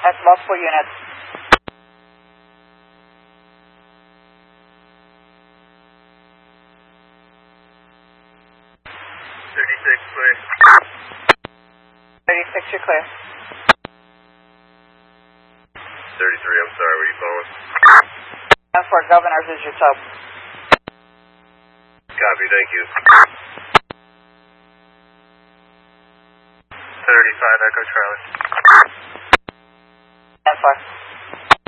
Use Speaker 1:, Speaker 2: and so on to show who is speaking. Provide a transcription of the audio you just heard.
Speaker 1: That's multiple units.
Speaker 2: Clear.
Speaker 1: 36, you're clear.
Speaker 2: 33, I'm sorry, where are you calling?
Speaker 1: And for Governors is your tow.
Speaker 2: Copy, thank you. 35, Echo Charlie.
Speaker 1: And 4.